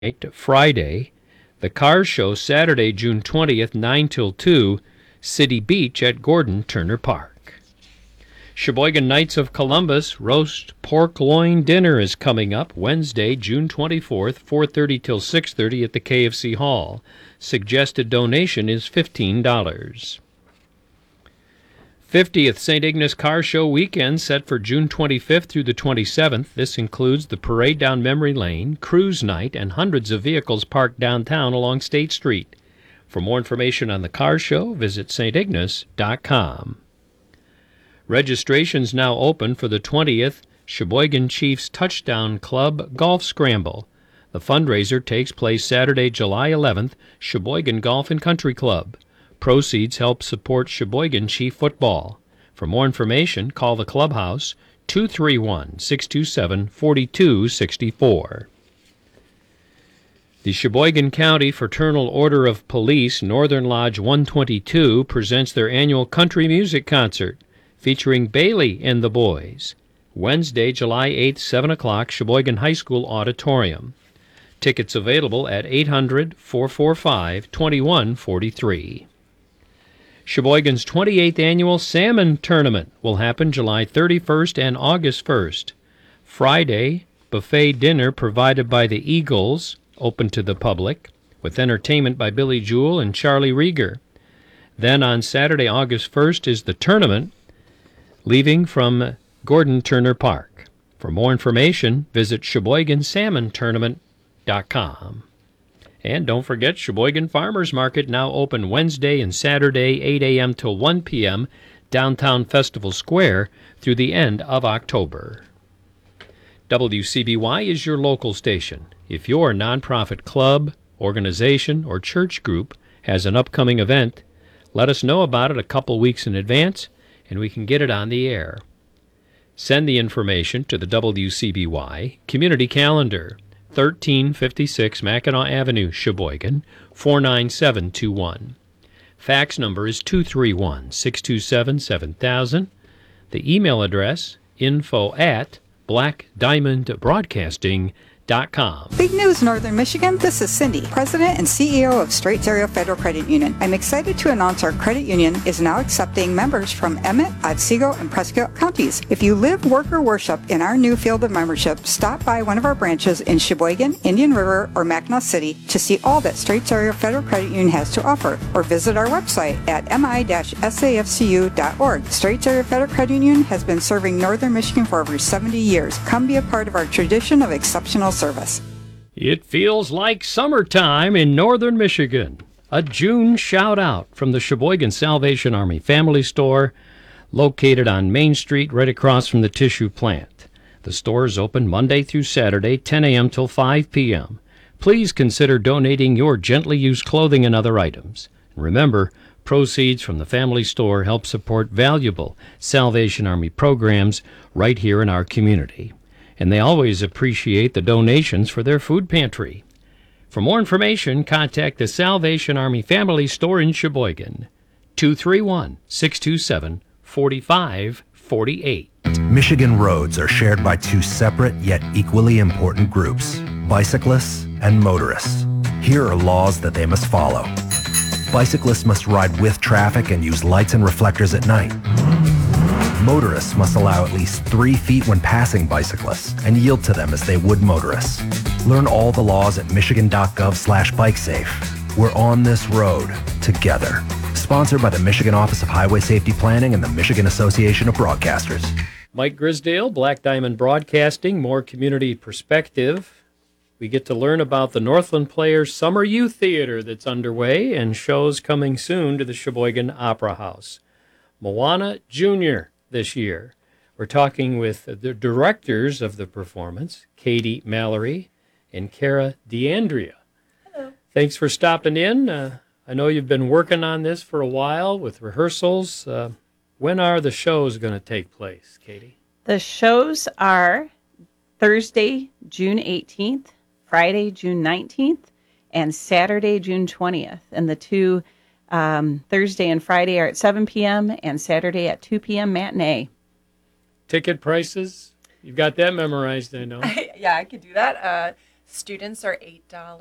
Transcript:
Friday. The Cars Show, Saturday, June 20th, 9 till 2, City Beach at Gordon Turner Park. Sheboygan Knights of Columbus roast pork loin dinner is coming up Wednesday, June 24th, 4:30 till 6:30 at the KFC Hall. Suggested donation is $15. 50th St. Ignace Car Show weekend set for June 25th through the 27th. This includes the parade down Memory Lane, cruise night, and hundreds of vehicles parked downtown along State Street. For more information on the car show, visit stignace.com. Registration's now open for the 20th Sheboygan Chiefs Touchdown Club Golf Scramble. The fundraiser takes place Saturday, July 11th, Sheboygan Golf and Country Club. Proceeds help support Sheboygan Chief football. For more information, call the clubhouse 231-627-4264. The Sheboygan County Fraternal Order of Police Northern Lodge 122 presents their annual country music concert featuring Bailey and the Boys. Wednesday, July 8th, 7 o'clock, Sheboygan High School Auditorium. Tickets available at 800-445-2143. Sheboygan's 28th Annual Salmon Tournament will happen July 31st and August 1st. Friday, buffet dinner provided by the Eagles, open to the public, with entertainment by Billy Jewell and Charlie Rieger. Then on Saturday, August 1st, is the tournament, leaving from Gordon Turner Park. For more information, visit SheboyganSalmonTournament.com. And don't forget, Sheboygan Farmers Market now open Wednesday and Saturday, 8 a.m. till 1 p.m., downtown Festival Square through the end of October. WCBY is your local station. If your nonprofit club, organization, or church group has an upcoming event, let us know about it a couple weeks in advance, and we can get it on the air. Send the information to the WCBY Community Calendar, 1356 Mackinac Avenue, Sheboygan, 49721. Fax number is 231-627-7000. The email address, info@blackdiamondbroadcasting.com. Big news, Northern Michigan. This is Cindy, President and CEO of Straits Area Federal Credit Union. I'm excited to announce our credit union is now accepting members from Emmett, Otsego, and Prescott counties. If you live, work, or worship in our new field of membership, stop by one of our branches in Sheboygan, Indian River, or Mackinac City to see all that Straits Area Federal Credit Union has to offer, or visit our website at mi-safcu.org. Straits Area Federal Credit Union has been serving Northern Michigan for over 70 years. Come be a part of our tradition of exceptional service. It feels like summertime in Northern Michigan. A June shout-out from the Sheboygan Salvation Army Family Store, located on Main Street right across from the tissue plant. The store is open Monday through Saturday, 10 a.m. till 5 p.m. Please consider donating your gently used clothing and other items. And remember, proceeds from the family store help support valuable Salvation Army programs right here in our community. And they always appreciate the donations for their food pantry. For more information, contact the Salvation Army Family Store in Sheboygan, 231-627-4548. Michigan roads are shared by two separate yet equally important groups, bicyclists and motorists. Here are laws that they must follow. Bicyclists must ride with traffic and use lights and reflectors at night. Motorists must allow at least 3 feet when passing bicyclists and yield to them as they would motorists. Learn all the laws at michigan.gov/bikesafe. We're on this road together. Sponsored by the Michigan Office of Highway Safety Planning and the Michigan Association of Broadcasters. Mike Grisdale, Black Diamond Broadcasting, more community perspective. We get to learn about the Northland Players Summer Youth Theater that's underway and shows coming soon to the Sheboygan Opera House. Moana Jr. this year. We're talking with the directors of the performance, Katie Mallory and Cara DeAndrea. Hello. Thanks for stopping in. I know you've been working on this for a while with rehearsals. When are the shows going to take place, Katie? The shows are Thursday, June 18th, Friday, June 19th, and Saturday, June 20th. And the two Thursday and Friday are at 7 p.m. and Saturday at 2 p.m. matinee. Ticket prices? You've got that memorized, I know. Yeah, I could do that. Students are $8.